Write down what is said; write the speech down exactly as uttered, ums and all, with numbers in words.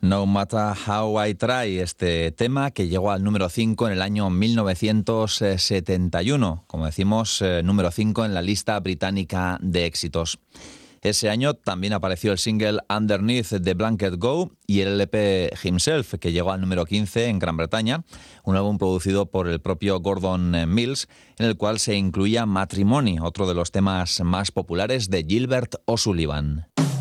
No Matter How I Try, este tema que llegó al número cinco en el año mil novecientos setenta y uno, como decimos, eh, número cinco en la lista británica de éxitos. Ese año también apareció el single Underneath the Blanket Go y el L P Himself, que llegó al número quince en Gran Bretaña, un álbum producido por el propio Gordon Mills, en el cual se incluía Matrimony, otro de los temas más populares de Gilbert O'Sullivan.